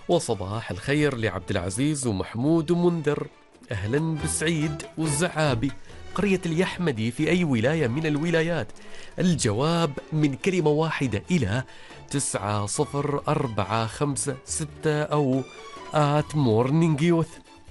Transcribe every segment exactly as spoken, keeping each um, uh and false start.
وصباح الخير لعبد العزيز ومحمود ومنذر. أهلا بسعيد والزعابي. قرية اليحمدي في أي ولاية من الولايات؟ الجواب من كلمة واحدة إلى تسعة صفر أربعة خمسة ستة أو آت مورنينج يوث.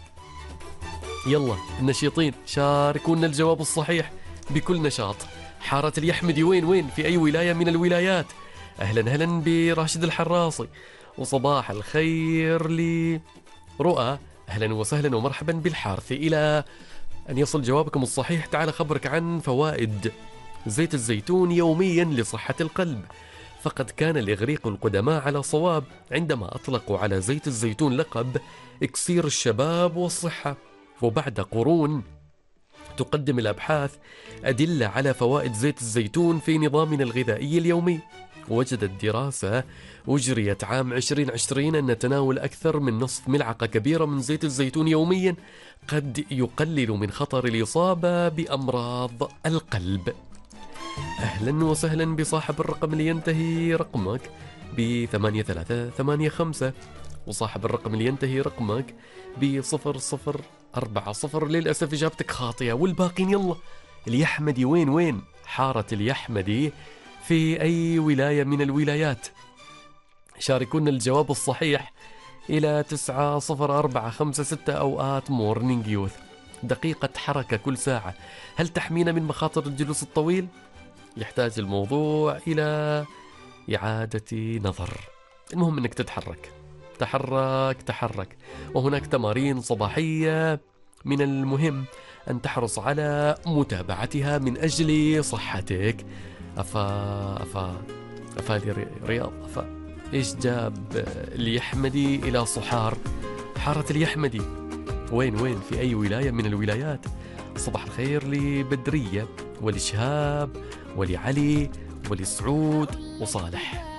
يلا النشيطين شاركونا الجواب الصحيح بكل نشاط. حارة اليحمدي وين وين في أي ولاية من الولايات؟ أهلا أهلا براشد الحراصي. وصباح الخير لرؤى. أهلا وسهلا ومرحبا بالحارثي. إلى أن يصل جوابكم الصحيح تعال أخبرك عن فوائد زيت الزيتون يوميا لصحة القلب. فقد كان الإغريق القدماء على صواب عندما أطلقوا على زيت الزيتون لقب إكسير الشباب والصحة. وبعد قرون تقدم الأبحاث أدلة على فوائد زيت الزيتون في نظامنا الغذائي اليومي. وجدت دراسة أجريت عام عشرين عشرين أن تناول أكثر من نصف ملعقة كبيرة من زيت الزيتون يوميا قد يقلل من خطر الإصابة بأمراض القلب. أهلا وسهلا بصاحب الرقم اللي ينتهي رقمك بثمانية ثلاثة ثمانية خمسة، وصاحب الرقم اللي ينتهي رقمك بصفر صفر أربعة صفر. للأسف إجابتك خاطئة. والباقين يلا. اليحمدي وين وين؟ حارة اليحمدي في أي ولاية من الولايات؟ شاركونا الجواب الصحيح إلى تسعة صفر أربعة خمسة ستة أو آت مورنينج يوث. دقيقة حركة كل ساعة هل تحمينا من مخاطر الجلوس الطويل؟ يحتاج الموضوع إلى إعادة نظر. المهم أنك تتحرك تحرك تحرك. وهناك تمارين صباحية من المهم أن تحرص على متابعتها من أجل صحتك. أفا أفا أفا لي رياض أفا. إيش جاب اليحمدي إلى صحار؟ حارة اليحمدي وين وين في أي ولاية من الولايات؟ صباح الخير لبدرية ولشهاب ولعلي ولسعود وصالح.